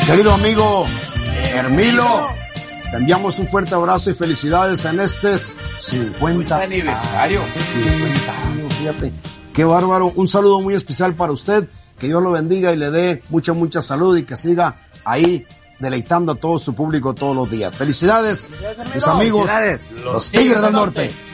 querido amigo Hermilo, te enviamos un fuerte abrazo y felicidades en este 50 aniversario. 50 años, fíjate. Qué bárbaro. Un saludo muy especial para usted. Que Dios lo bendiga y le dé mucha salud y que siga ahí deleitando a todo su público todos los días. Felicidades, mis amigos, los Tigres del Norte.